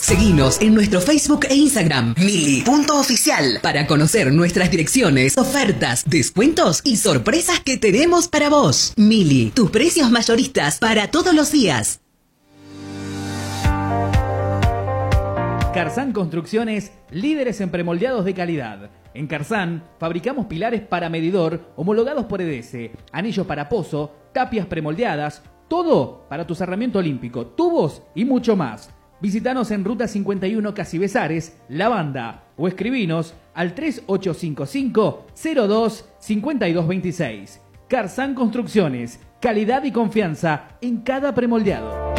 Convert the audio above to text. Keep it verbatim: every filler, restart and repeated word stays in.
Seguinos en nuestro Facebook e Instagram, mili punto oficial, para conocer nuestras direcciones, ofertas, descuentos y sorpresas que tenemos para vos. Mili, tus precios mayoristas para todos los días. Carzán Construcciones, líderes en premoldeados de calidad. En Carzán fabricamos pilares para medidor homologados por E D S, anillos para pozo, tapias premoldeadas, todo para tu cerramiento olímpico, tubos y mucho más. Visítanos en Ruta cincuenta y uno Casi Besares, La Banda, o escribinos al tres ocho cinco cinco, cero dos, cinco dos dos seis. Carzán Construcciones, calidad y confianza en cada premoldeado.